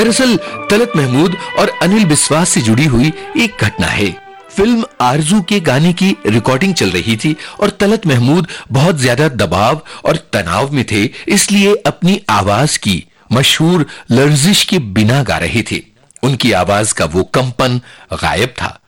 दरअसल तलत महमूद और अनिल बिस्वास से जुड़ी हुई एक घटना है। फिल्म आरजू के गाने की रिकॉर्डिंग चल रही थी और तलत महमूद बहुत ज्यादा दबाव और तनाव में थे, इसलिए अपनी आवाज की मशहूर लर्जिश के बिना गा रहे थे। उनकी आवाज का वो कंपन गायब था।